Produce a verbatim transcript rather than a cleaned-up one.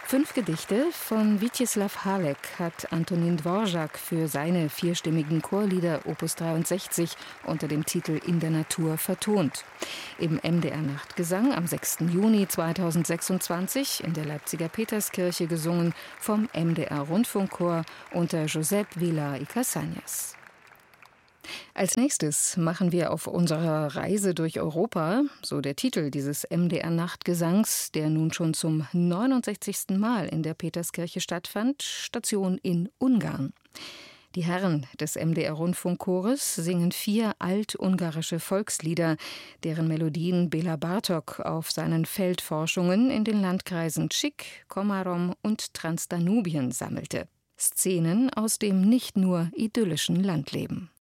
Fünf Gedichte von Vítězslav Halek hat Antonín Dvořák für seine vierstimmigen Chorlieder Opus dreiundsechzig unter dem Titel In der Natur vertont. Im M D R Nachtgesang am sechsten Juni zweitausendsechsundzwanzig in der Leipziger Peterskirche gesungen vom M D R Rundfunkchor unter Josep Vila y Casañas. Als nächstes machen wir auf unserer Reise durch Europa, so der Titel dieses M D R-Nachtgesangs, der nun schon zum neunundsechzigsten Mal in der Peterskirche stattfand, Station in Ungarn. Die Herren des M D R-Rundfunkchores singen vier altungarische Volkslieder, deren Melodien Béla Bartók auf seinen Feldforschungen in den Landkreisen Chik, Komárom und Transdanubien sammelte. Szenen aus dem nicht nur idyllischen Landleben.